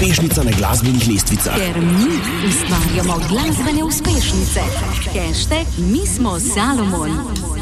uspešnica na glasbenih lestvicah. Ker mi ustvarjamo glasbene uspešnice. #mismo Salomon.